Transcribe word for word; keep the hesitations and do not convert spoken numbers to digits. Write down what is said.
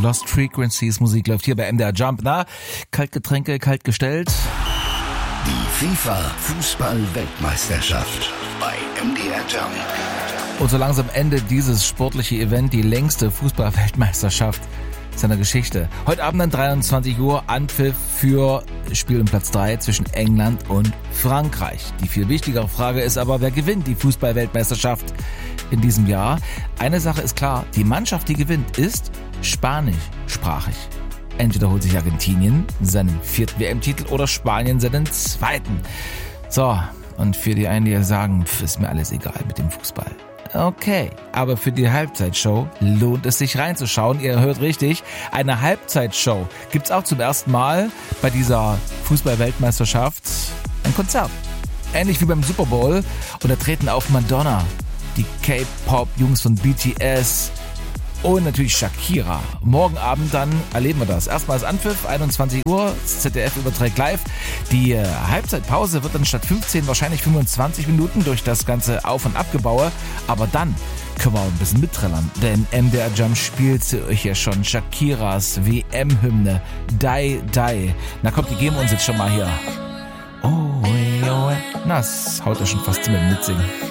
Lost Frequencies Musik läuft hier bei M D R Jump. Na, Kaltgetränke, kalt gestellt. Die FIFA-Fußball-Weltmeisterschaft bei M D R Jump. Und so langsam endet dieses sportliche Event, die längste Fußball-Weltmeisterschaft seiner Geschichte. Heute Abend dann dreiundzwanzig Uhr Anpfiff für Spiel um Platz drei zwischen England und Frankreich. Die viel wichtigere Frage ist aber, wer gewinnt die Fußball-Weltmeisterschaft in diesem Jahr? Eine Sache ist klar, die Mannschaft, die gewinnt, ist spanischsprachig. Entweder holt sich Argentinien seinen vierten W M-Titel oder Spanien seinen zweiten. So, und für die einen, die sagen, pf, ist mir alles egal mit dem Fußball. Okay, aber für die Halbzeitshow lohnt es sich reinzuschauen. Ihr hört richtig, eine Halbzeitshow gibt's auch zum ersten Mal bei dieser Fußball-Weltmeisterschaft. Ein Konzert, ähnlich wie beim Super Bowl. Und da treten auf Madonna, die K-Pop-Jungs von B T S und natürlich Shakira. Morgen Abend dann erleben wir das. Erstmal das Anpfiff, einundzwanzig Uhr, das Z D F überträgt live. Die äh, Halbzeitpause wird dann statt fünfzehn wahrscheinlich fünfundzwanzig Minuten durch das ganze Auf- und Abgebaue. Aber dann können wir auch ein bisschen mitträllern, denn M D R Jump spielt sie euch ja schon Shakiras W M-Hymne Die Die. Na kommt, die geben wir uns jetzt schon mal hier. Oh, oh, oh. Na, das haut ja schon fast zum Mitsingen.